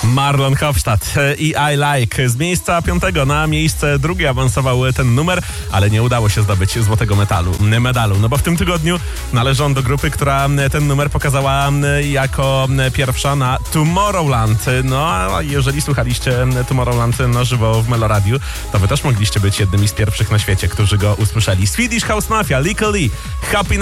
Marlon Hofstadt i I Like. Z miejsca 5 na miejsce 2 awansował ten numer, ale nie udało się zdobyć złotego medalu. No bo w tym tygodniu należy on do grupy, która ten numer pokazała jako pierwsza na Tomorrowland. No a jeżeli słuchaliście Tomorrowland na żywo w Meloradiu, to wy też mogliście być jednymi z pierwszych na świecie, którzy go usłyszeli. Swedish House Mafia, Lykke Li, Happy